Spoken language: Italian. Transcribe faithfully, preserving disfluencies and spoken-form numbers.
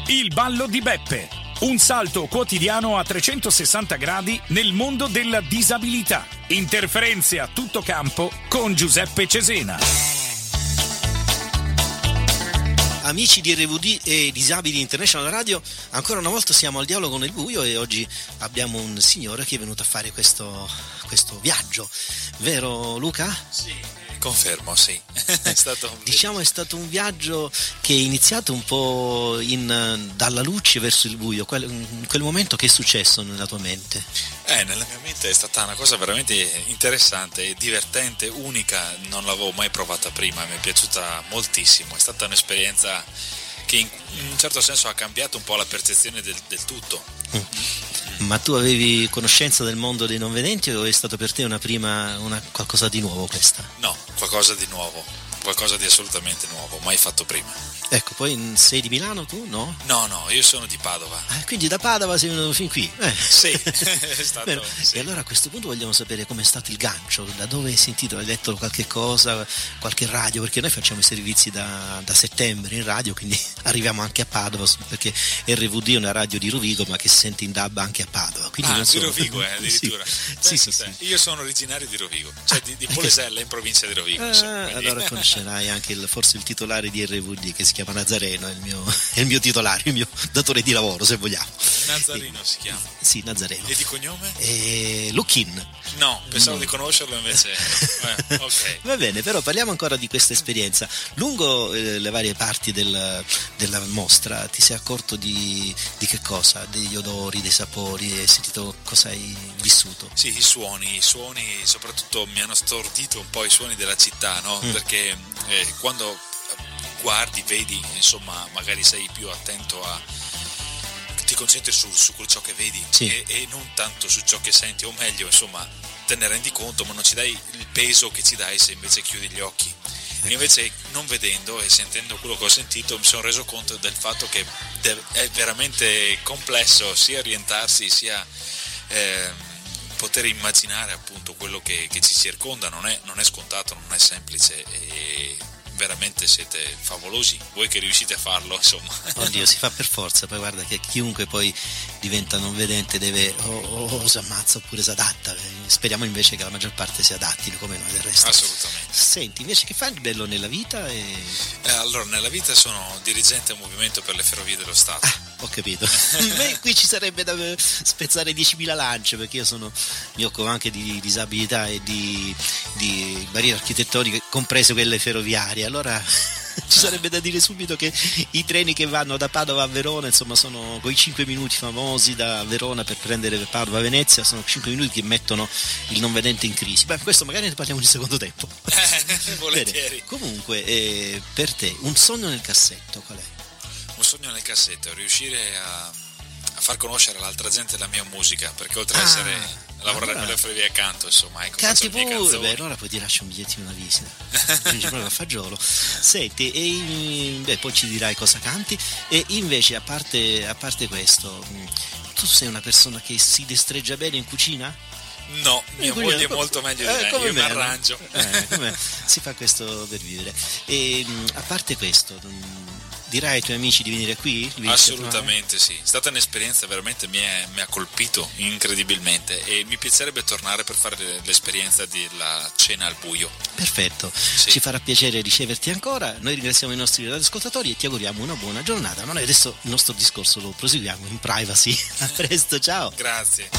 Il ballo di Beppe. Un salto quotidiano a trecentosessanta gradi nel mondo della disabilità. Interferenze a tutto campo con Giuseppe Cesena. Amici di R V D e Disabili International Radio, ancora una volta siamo al dialogo nel buio e oggi abbiamo un signore che è venuto a fare questo, questo viaggio, vero Luca? Sì. Confermo, sì. È stato un... Diciamo è stato un viaggio che è iniziato un po' in, dalla luce verso il buio. Quel, in quel momento che è successo nella tua mente? Eh, nella mia mente è stata una cosa veramente interessante, divertente, unica, non l'avevo mai provata prima, mi è piaciuta moltissimo, è stata un'esperienza che in un certo senso ha cambiato un po' la percezione del, del tutto. Mm. Ma tu avevi conoscenza del mondo dei non vedenti o è stato per te una prima una qualcosa di nuovo questa? No, qualcosa di nuovo, qualcosa di assolutamente nuovo, mai fatto prima. Ecco, poi sei di Milano tu, no? No, no, io sono di Padova. Ah, quindi da Padova sei venuto fin qui? Eh. Sì, è stato, sì. E allora a questo punto vogliamo sapere com'è stato il gancio, da dove hai sentito, hai letto qualche cosa, qualche radio, perché noi facciamo i servizi da, da settembre in radio, quindi arriviamo anche a Padova, perché R V D è una radio di Rovigo ma che si sente in D A B anche a Padova. Quindi ah, non so... di Rovigo eh, addirittura. Sì, sì, sì, sì. Io sono originario di Rovigo, cioè di, di Polesella in provincia di Rovigo. Ah, insomma, quindi... Allora conoscerai anche il, forse il titolare di R V D che si chiama Nazareno, è il mio, è il mio titolare, il mio datore di lavoro se vogliamo. Nazareno e, si chiama? Sì, Nazareno. E di cognome? E... Luchin. No, pensavo no. di conoscerlo invece. eh, ok. Va bene, però parliamo ancora di questa esperienza. Lungo eh, le varie parti del, della mostra ti sei accorto di, di che cosa? Degli odori, dei sapori, hai sentito cosa hai vissuto? Sì, i suoni, i suoni soprattutto mi hanno stordito un po' i suoni della città, no? Mm. Perché eh, quando guardi, vedi, insomma, magari sei più attento a ti concentri su, su ciò che vedi sì. e, e non tanto su ciò che senti, o meglio, insomma, te ne rendi conto, ma non ci dai il peso che ci dai se invece chiudi gli occhi. E invece non vedendo e sentendo quello che ho sentito mi sono reso conto del fatto che è veramente complesso sia orientarsi sia eh, poter immaginare appunto quello che, che ci circonda, non è, non è scontato, non è semplice e veramente siete favolosi voi che riuscite a farlo, insomma. Oddio, si fa per forza, poi guarda che chiunque poi diventa non vedente deve o, o, o si ammazza oppure si adatta, speriamo invece che la maggior parte si adattino come noi del resto. Assolutamente. Senti, invece che fai di bello nella vita? E... Eh, allora, nella vita sono dirigente al Movimento per le Ferrovie dello Stato. Ah, ho capito. Beh, qui ci sarebbe da spezzare diecimila lance, perché io sono mi occupo anche di disabilità e di, di barriere architettoniche, comprese quelle ferroviarie. Allora ci sarebbe da dire subito che i treni che vanno da Padova a Verona, insomma, sono quei cinque minuti famosi da Verona per prendere Padova a Venezia, sono cinque minuti che mettono il non vedente in crisi. Beh, questo magari ne parliamo in secondo tempo. Eh, volentieri. Bene. Comunque, eh, per te, un sogno nel cassetto qual è? Un sogno nel cassetto, riuscire a, a far conoscere all'altra gente la mia musica, perché oltre ah, ad essere lavorare allora, per le ferrovie accanto, insomma, ecco, canti faccio le mie pure, canzoni. beh, allora poi ti lascio un bigliettino una visita. Quindi proprio a fagiolo. Senti, e beh, poi ci dirai cosa canti. E invece, a parte, a parte questo, tu sei una persona che si destreggia bene in cucina? No, mia eh, moglie è molto meglio di eh, me, io mi me, arrangio. Eh, come si fa questo per vivere? E a parte questo, dirai ai tuoi amici di venire qui? Di Assolutamente sì, è stata un'esperienza veramente, mi, è, mi ha colpito incredibilmente e mi piacerebbe tornare per fare l'esperienza della cena al buio. Perfetto, sì. Ci farà piacere riceverti ancora, noi ringraziamo i nostri radioascoltatori e ti auguriamo una buona giornata, ma noi adesso il nostro discorso lo proseguiamo in privacy. A presto, ciao! Grazie.